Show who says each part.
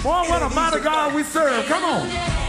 Speaker 1: Boy, what a mighty God we serve. Come on.